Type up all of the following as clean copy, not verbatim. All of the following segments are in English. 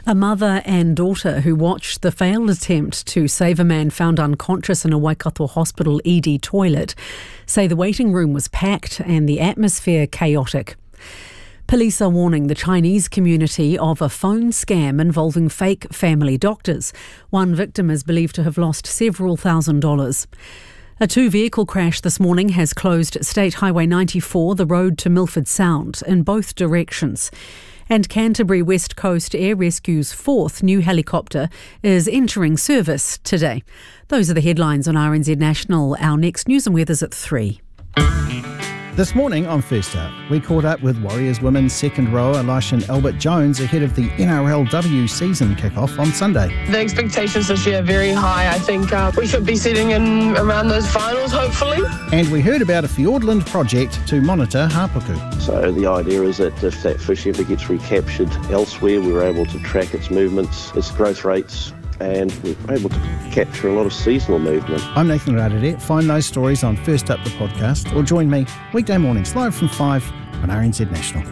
A mother and daughter who watched the failed attempt to save a man found unconscious in a Waikato hospital ED toilet say the waiting room was packed and the atmosphere chaotic. Police are warning the Chinese community of a phone scam involving fake family doctors. One victim is believed to have lost several $1,000s. A two-vehicle crash this morning has closed State Highway 94, the road to Milford Sound, in both directions. And Canterbury West Coast Air Rescue's fourth new helicopter is entering service today. Those are the headlines on RNZ National. Our next news and weather's at 3. This morning on First Up, we caught up with Warriors women's second rower Laishan Albert-Jones ahead of the NRLW season kick-off on Sunday. The expectations this year are very high. I think we should be sitting in around those finals, hopefully. And we heard about a Fiordland project to monitor hapuku. So the idea is that if that fish ever gets recaptured elsewhere, we're able to track its movements, its growth rates, and we're able to capture a lot of seasonal movement. I'm Nathan Radadette. Find those stories on First Up the podcast or join me weekday mornings live from 5 on RNZ National.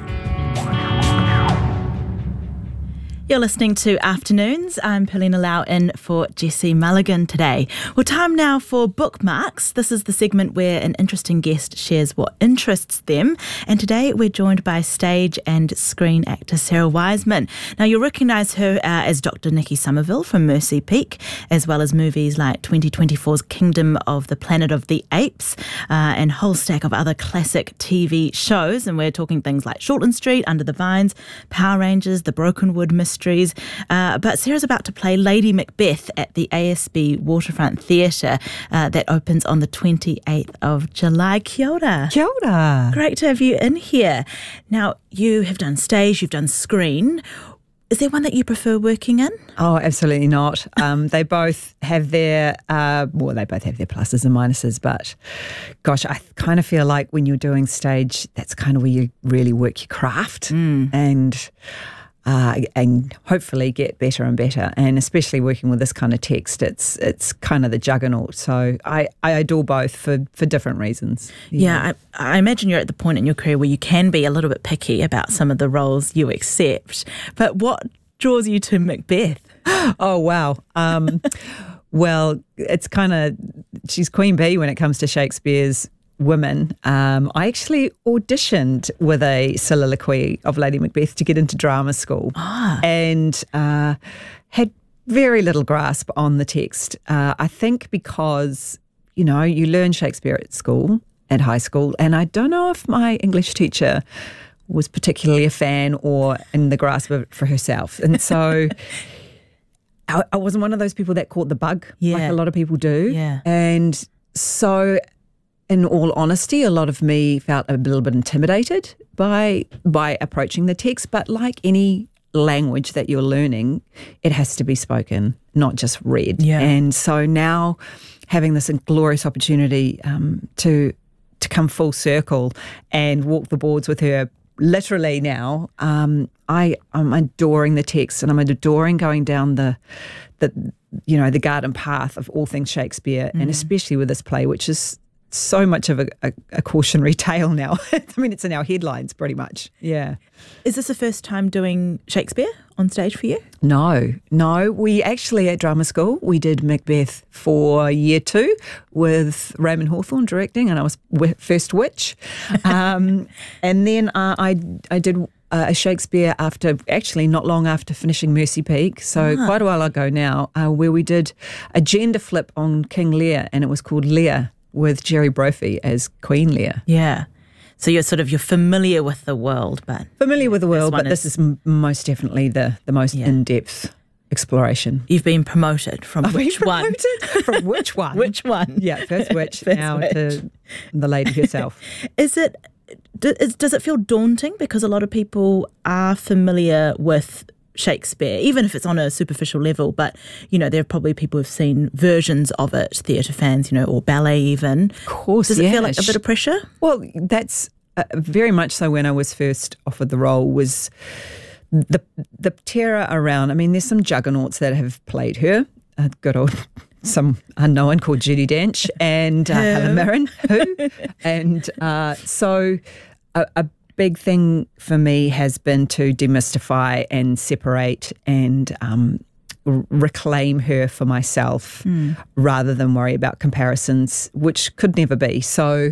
You're listening to Afternoons. I'm Polina Lau in for Jessie Mulligan today. Well, time now for Bookmarks. This is the segment where an interesting guest shares what interests them. And today we're joined by stage and screen actor Sarah Wiseman. Now, you'll recognise her as Dr. Nikki Somerville from Mercy Peak, as well as movies like 2024's Kingdom of the Planet of the Apes and a whole stack of other classic TV shows. And we're talking things like Shortland Street, Under the Vines, Power Rangers, The Brokenwood Mysteries. But Sarah's about to play Lady Macbeth at the ASB Waterfront Theatre that opens on the 28th of July. Kia ora. Kia ora. Great to have you in here. Now, you have done stage, you've done screen. Is there one that you prefer working in? Oh, absolutely not. They both have their pluses and minuses, but gosh, I kind of feel like when you're doing stage, that's kind of where you really work your craft and hopefully get better and better. And especially working with this kind of text, it's kind of the juggernaut. So I adore both for different reasons. Yeah, I imagine you're at the point in your career where you can be a little bit picky about some of the roles you accept. But what draws you to Macbeth? Oh, wow. Well, it's kind of, she's Queen Bee when it comes to Shakespeare's women. I actually auditioned with a soliloquy of Lady Macbeth to get into drama school and had very little grasp on the text. I think because, you learn Shakespeare at school, at high school, and I don't know if my English teacher was particularly a fan or in the grasp of it for herself. And so I wasn't one of those people that caught the bug like a lot of people do. Yeah. And so in all honesty, a lot of me felt a little bit intimidated by approaching the text, but like any language that you're learning, it has to be spoken, not just read. Yeah. And so now having this glorious opportunity to come full circle and walk the boards with her literally now, I'm adoring the text and I'm adoring going down the garden path of all things Shakespeare, and especially with this play, which is so much of a cautionary tale now. I mean, it's in our headlines pretty much. Yeah. Is this the first time doing Shakespeare on stage for you? No. We actually at drama school, we did Macbeth for year 2 with Raymond Hawthorne directing, and I was first witch. And then I did a Shakespeare actually not long after finishing Mercy Peak, so quite a while ago now, where we did a gender flip on King Lear, and it was called Lear, with Jerry Brophy as Queen Lear. Yeah. So you're familiar with the world, but... Familiar with the world, but this is most definitely the most in-depth exploration. You've been promoted from which one? From which one? Which one? Yeah, first witch, now to the lady herself. Does it feel daunting? Because a lot of people are familiar with Shakespeare, even if it's on a superficial level, but there are probably people who've seen versions of it, theatre fans, or ballet even. Of course. Does it feel like a bit of pressure? Well, that's very much so. When I was first offered the role was the terror around, I mean, there's some juggernauts that have played her, good old some unknown called Judi Dench and Helen Mirren, and so a big thing for me has been to demystify and separate and reclaim her for myself rather than worry about comparisons, which could never be. So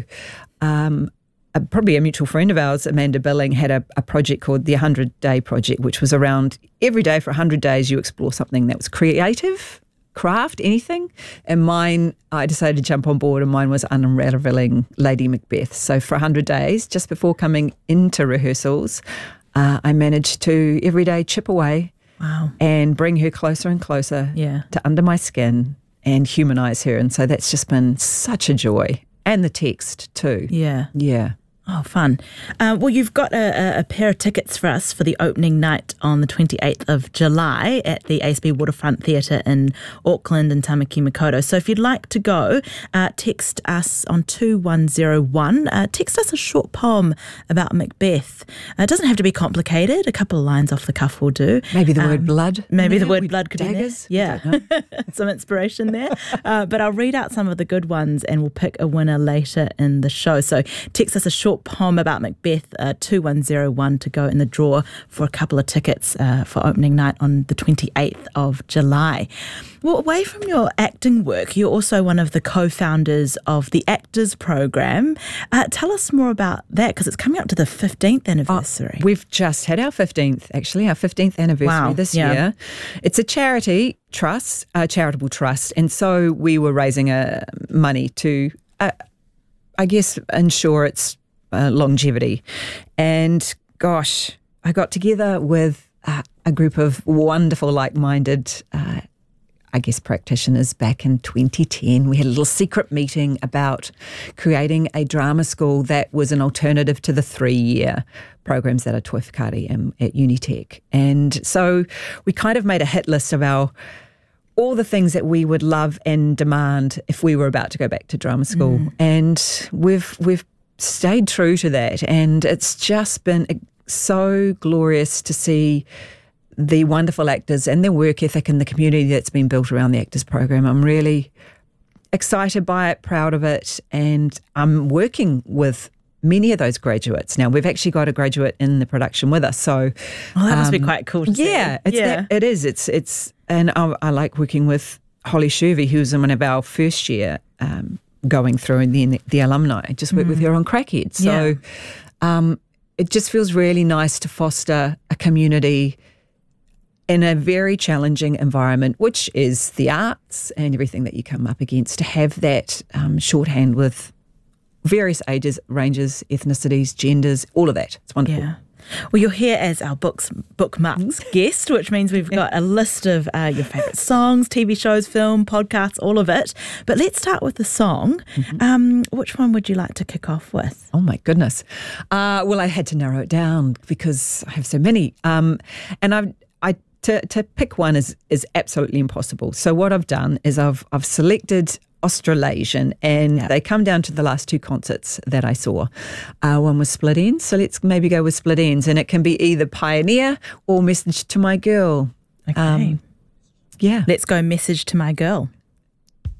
probably a mutual friend of ours, Amanda Billing, had a project called the 100-Day Project, which was around every day for 100 days you explore something that was creative, craft, anything. And mine, I decided to jump on board, and mine was unraveling Lady Macbeth. So for 100 days, just before coming into rehearsals, I managed to every day chip away and bring her closer and closer to under my skin and humanise her. And so that's just been such a joy. And the text too. Yeah. Oh, fun. Well, you've got a pair of tickets for us for the opening night on the 28th of July at the ASB Waterfront Theatre in Auckland and Tamaki Makaurau. So if you'd like to go, text us on 2101. Text us a short poem about Macbeth. It doesn't have to be complicated. A couple of lines off the cuff will do. Maybe the word blood. Maybe the word blood could daggers. be there. Yeah. Some inspiration there. But I'll read out some of the good ones and we'll pick a winner later in the show. So text us a short poem about Macbeth, 2101 to go in the draw for a couple of tickets for opening night on the 28th of July. Well, away from your acting work, you're also one of the co-founders of the Actors Program. Tell us more about that, because it's coming up to the 15th anniversary. We've just had our 15th anniversary this year. It's a charity trust, a charitable trust, and so we were raising money to, I guess, ensure its longevity. And gosh, I got together with a group of wonderful, like-minded, practitioners back in 2010. We had a little secret meeting about creating a drama school that was an alternative to the 3-year programs that are Toi Whakaari at Unitec. And so we kind of made a hit list of all the things that we would love and demand if we were about to go back to drama school. And we've stayed true to that, and it's just been so glorious to see the wonderful actors and their work ethic and the community that's been built around the Actors Program. I'm really excited by it, proud of it, and I'm working with many of those graduates now. We've actually got a graduate in the production with us, so that must be quite cool to see. It is. It's and I like working with Holly Shervey, who's in one of our first year going through, and then the alumni. I just worked with her on Crackhead. So it just feels really nice to foster a community in a very challenging environment, which is the arts and everything that you come up against, to have that shorthand with various ages, ranges, ethnicities, genders, all of that. It's wonderful. Yeah. Well, you're here as our bookmarks guest, which means we've got a list of your favourite songs, TV shows, film, podcasts, all of it. But let's start with the song. Which one would you like to kick off with? Oh, my goodness. Well, I had to narrow it down because I have so many. And to pick one is absolutely impossible. So what I've done is I've selected Australasian, and they come down to the last two concerts that I saw. One was Split Enz, so let's maybe go with Split Enz, and it can be either Pioneer or Message to My Girl. Okay. Let's go Message to My Girl.